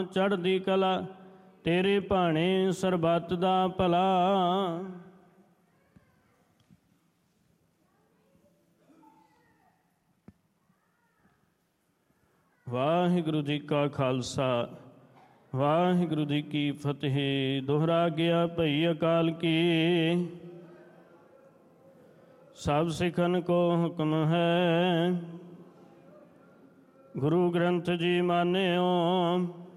ਚੜ੍ਹਦੀ ਕਲਾ ਤੇਰੇ ਭਾਣੇ ਸਰਬੱਤ ਦਾ ਭਲਾ। ਵਾਹਿਗੁਰੂ ਜੀ ਕਾ ਖਾਲਸਾ ਵਾਹਿਗੁਰੂ ਜੀ ਕੀ ਫਤਿਹ। ਦੋਹਰਾ ਗਿਆ ਭਈ ਅਕਾਲ ਕੀ, ਸਭ ਸਿੱਖਨ ਕੋ ਹੁਕਮ ਹੈ। ਗੁਰੂ ਗ੍ਰੰਥ ਜੀ ਮਾਨਿਓ